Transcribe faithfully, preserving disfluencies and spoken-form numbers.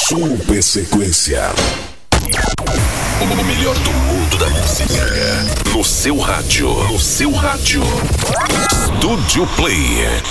Super Sequência. O melhor do mundo da música. No seu rádio. No seu rádio. Estúdio Play.